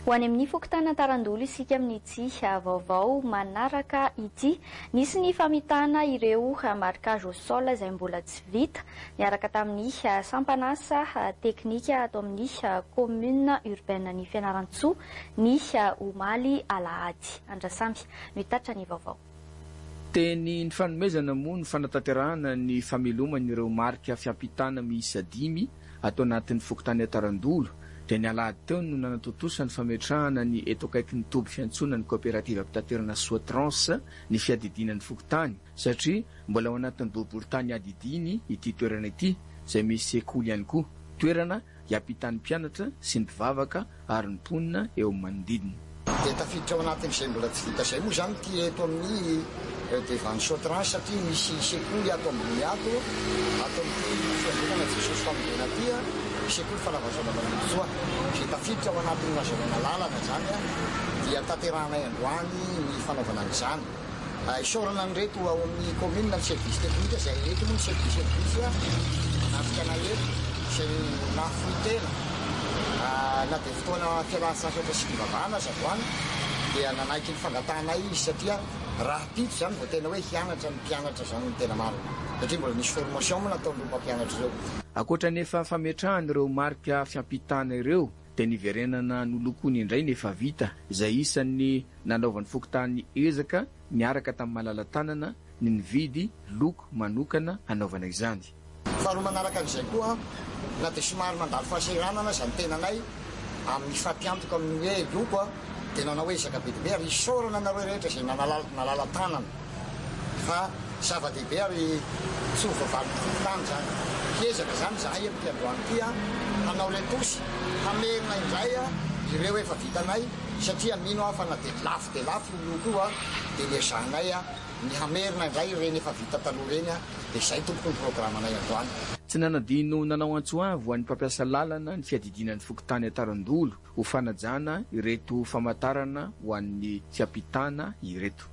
Ho any amin'ny fokontana tarandolo isika amin'ity vaovao manaraka ity. Nisy ny famitana ireo marquage au sol izay mbola tsy vita niaraka tamin'ny sampanasa teknika ato amin'ny commune urbaine ny Fianarantsoa ny omaly Alahady. Andrasamby mitatra ny vaovao. Teny ny fanomezana moa ny fanatanterahana ny famelomana ireo marika fiampitana miisa 5 atao anatin'ny fokontany tarandolo. Dia ny Alahady teo no nanatotosany fametrahana ny eto akaiky ny toby fiantsoana ny coopérative ampitanterana Soatrans ny fiadidinan'ny fokotany satria mbola ao anatin'ny boriboritany adidiny ity toerana ity izay misy sekoly ihany koa, toerana hiampitan'ny mpianatra sy ny mpivavaka ary ny mponina eo manodidina. Dia tafiditra ao anatin'izay mbola tsy vita izay moa izany ty eto amin'ny devant Soatrans satria misy sekoly ato ambony ato amin'ny fiangonana Jesosy Famonjena ty sekoly falavazana Manombosoa. Dia tafiditra ao anatin'ny hazavana lalana zany dia tanteranay androany ny fanaovana an'izany. Isaorana ny reto ao amin'ny commune ny service technique izay eto moa ny service manafika eto izay nafoy tena na dia fotoana fialan-tsasy ohatra sy fivavahana azavoany dia nanaiky ny fangatanay izy satria raha pito zany vao tena hoe hianatra ny mpianatra zany ny tena maro satria mbola nisy formation moa nataon'ireo mpampianatra zao. Akoatra nefa fametrahana ireo marika fiampitana ireo dia niverenana nolokony indray nefa vita izay isan'ny nanaovan'ny fokotany ezaka niaraka tamin'ny malala-tanana ny nividy loko manokana hanaovana izany. Faharoa manaraka an'izay koa na dia somary mandalo fahaseranana zany tenanay amin'ny fampiantoka amin'ny hoe loko dia nanao hoe ezaka be dia be ary isaorana nareo rehetra izay nalala-tanana fa zava-dehibe ary tsy ho voavalin'ny fokotany zany. Ezaka zany zahay amin'ny androany ty hanao letosy hamerina indray ireo efa vitanay satria mino fa na dia lafo loko dia lezahanay ny hamerina indray ireny efa vita taloha reny dia izay tompoko ny programanay androany. Tsy nanadino nanao antsoavo ho an'ny mpampiasa lalana ny fiadidinan'ny fokotany Tarandolo ho fanajana ireto famantarana ho an'ny fiampitana ireto.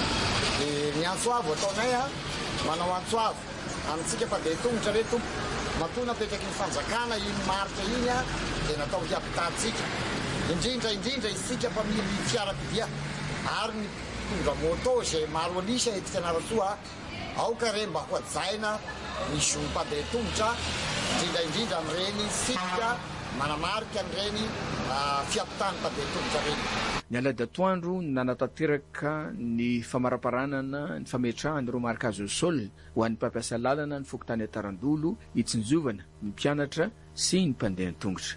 Ny antsoavo ataonay manao antsoavo amintsika fa dia tongotra reto matona petraky ny fanjakana iny marika iny dia natao hiampitantsika indrindra isika mpamily fiarakodia ary ny mpitondra moto izay maro anisa eto Fianarantsoa aoka re mba ho ajaina misy mpandeha tongotra indrindra amin'ireny sika manamarika n'ireny fiampitany mpandeha tongotra reny. Ny Aladatoandro nanatateraka ny famaraparanana ny fametrahana ireo marquage au sol ho an'ny mpampiasa lalana ny fokotany Tarandolo hitsinjovana ny mpianatra sy ny mpandeha tongotra.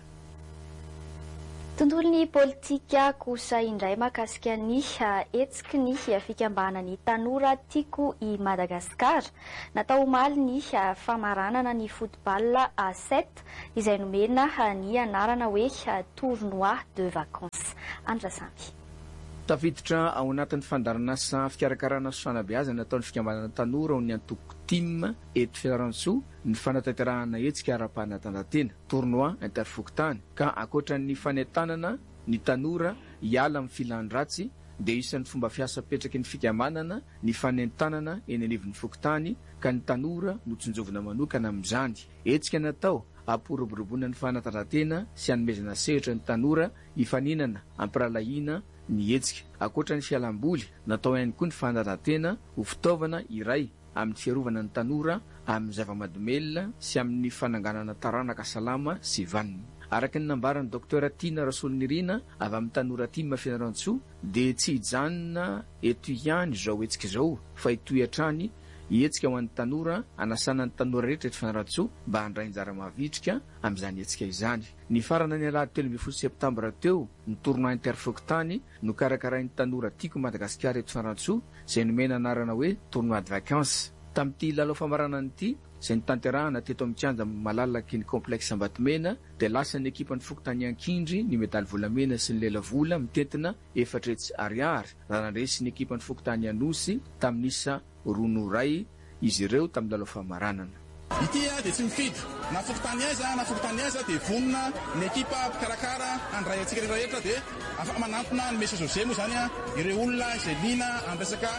Tontolon'ny politika kosa indray mahakasika ny etsiky ny fikambanan'ny tanora tiako i Madagasikara. Natao omaly ny famaranana ny football A7 izay nomena ny anarana hoe tournoi de vacances. Andrasamby. Tafiditra ao anatin'ny fandaranasa fikarakarana sy fanabeazana nataon'ny fikambanana tanora ao ny antoko team eto Fianarantsoa ny fanatanterahana etsika ara-panatanjahantena tournoi interfokotany ka akoatran'ny fanentanana ny tanora hiala amin'ny filan-dratsy dia isan'ny fomba fiasa petraky ny fikambanana ny fanentanana eny anivon'ny fokotany ka ny tanora no tsinjovina manokana amin'izany. Etsika natao ampiroboroboana ny fanatanjahantena sy hanomezana sehatra ny tanora hifaninana ampiralahiana ny etsika. Akoatra ny fialamboly natao ihany koa ny fanatanjahantena ho fitaovana iray amin'ny fiarovana ny tanora amin'ny zava-mahadomelina sy amin'ny fananganana taranaka salama sy vaniny. Araka ny nambaran'ny Dr Tina Rasolonirina avy amin'ny tanora Tima Fianarantsoa dia tsy hijanona eto ihany izao etsika izao fa hitoy hatrany etsika ho an'ny tanora anasana ny tanora rehetra eto Fianarantsoa mba handray anjara mahavitrika amin'izany etsika izany. Ny farana ny Alahady 13 septambra teo ny tournoi interfokotany no karakarain'ny tanora tiako Madagasikara eto Fianarantsoa izay nomena anarana hoe tournoi de vacances. Tamin'ity lalao famaranana ity izay nitanterahana teto amin'ny kianja malalaky ny complexe Ambatomena dia lasa ny ekipan'ny fokotany Ankindry ny medaly volamena sy ny lela vola mitentina 4 ariary raha nandresy ny ekipan'ny fokotany Anosy tamin'isa ronoray izy ireo tamin'ny lalao famaranana. Ity dia tsy mifidy na fokotany aiza dia vonona ny ekipa mpikarakara andray antsika rehetra dia afaka manantona ny Mesa José moa zany ireo olona izay liana amin'ny resaka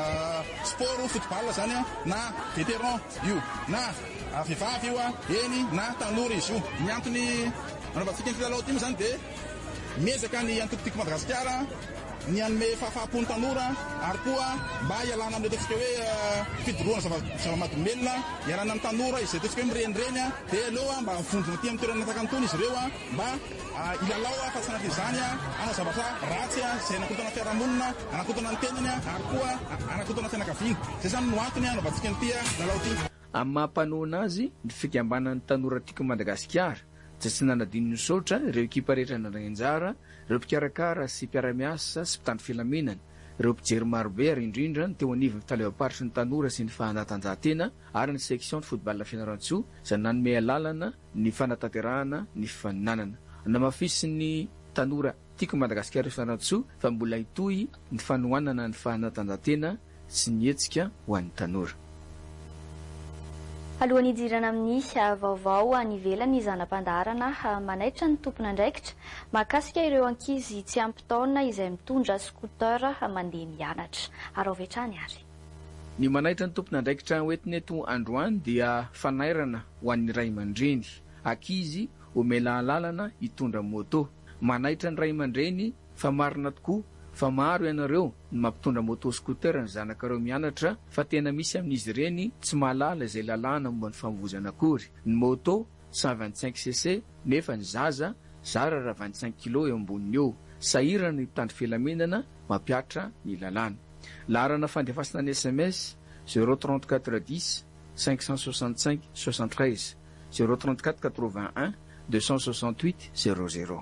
sport football zany na vétéran io na vehivavy io eny na tanora izy io. Ny antony anaovantsika ny filalao ity moa zany dia miezaka ny antokotiko Madagasikara ny anome fahafaham-pony tanora ary koa mba ialana amin'ny ataontsika hoe fidoroana zava-mahadomelona ialana amin'ny tanora izay ataontsika hoe mirenireny dia aloha mba mivondrona aty amin'ny toerana tahak'antony izy ireo mba ilalao fa tsy anatin'izany anao zavatra ratsy izay anakotana fiarahamonina anakotana ny tenany ary koa anakotana fianakaviana izay zany no antony anaovantsika nyity lalao ity. Amin'ny mampanoana azy ny fikambanan'ny tanora tiako Madagasikara dia tsy nanadino ny saotra ireo ekipa rehetra nandragnanjara, ireo mpikarakara sy mpiara-miasa sy mpitandro filaminana, ireo mpijery marobe ary indrindra ny teo anivony fitalevam-paritry ny tanora sy ny fanatanjahantena ary ny section ny football Fianarantsoa izay nanome lalana ny fanatanterahana ny fifaninanana. Namafisy ny tanora tiako Madagasikara Fianarantsoa fa mbola hitohy ny fanohanana ny fanatanjahantena sy ny hetsika ho an'ny tanora. Alohan'ny hidirana amin'ny vaovao any ivelany zanam-pandaharana manaitra ny tompon'andraikitra mahakasika ireo ankizy tsy ampy taona izay mitondra skotera mandeha mianatra. Araovetrany ary. Ny manaitra ny tompon'andraikitra hoentiny eto androany dia fanairana ho an'ny ray aman-dreny. Ankizy omela lalana hitondra moto. Manaitra ny ray aman-dreny fa marina tokoa fa maro ianareo ny mampitondra moto skotera ny zanakareo mianatra fa tena misy amin'izy ireny tsy mahalala izay lalàna momba ny famovozana akory. Ny moto 125cc nefa ny zaza zara raha 25 kg eo amboniny eo. Sahirana ny mpitandro filaminana mampiatra ny lalàna. Laharana fandefasana ny SMS 03410 565 73 034 81 268 00.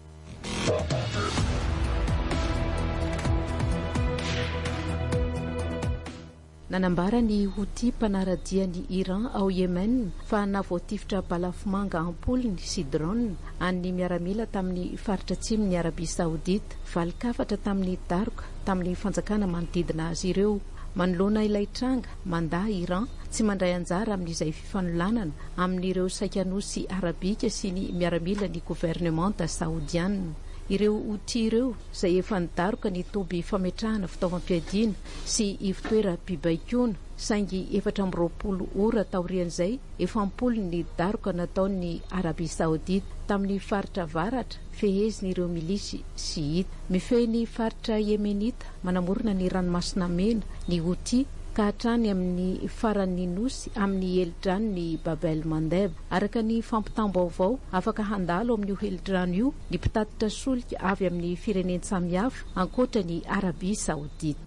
Nanambara ny houthi mpanaradian'ny Iran ao Yemen fa navoatifitra balafomanga ampoly sy drone an'ny miaramila tamin'ny faritra atsimon'ny Arabia Saodita valikafatra tamin'ny daroka tamin'ny fanjakana manodidina azy ireo. Manoloana ilay tranga manda Iran tsy mandray anjara amin'izay fifanolanana amin'ireo saikanosy arabika sy ny miaramila ny gouvernemanta saodiana. Ireo houthi ireo izay efa nidaroka ny toby fametrahana fitaovam-piadiana sy ivitoeram-pibaikona saingy 420 ora taorian'izay efa ampolo ny daroka nataon'ny Arabia Saodita tamin'ny faritra varatra fehezin'ireo milisy siita. Mifehy faritra Yemenita manamorona ny ranomasina mena ny houthi ka hatrany amin'ny faran'ny nosy amin'ny helidrano ny Babel Mandeb. Araka ny fampitam-baovao afaka handalo amin'io helidrano io ny mpitatitra solika avy amin'ny fireneny samihafa ankoatra ny Arabia Saodita.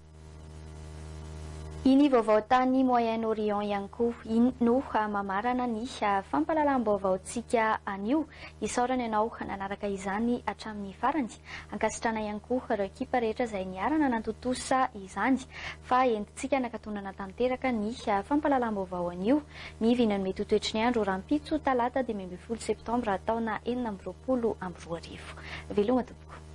Iny vaovao tany Moyen-Orient ihany koa no mamarana ny fampahalalam-baovaontsika anio isaorana ianao nanaraka izany hatramin'ny farany. Ankasitrana ihany koa ireo ekipa rehetra izay niarana nantontosa izany fa entintsika nakatonana tanteraka ny fampahalalam-baovao anio mivina ny mety ho toetry ny andro rampitso talata 12 septambra taona 2024. Veloma tompoko.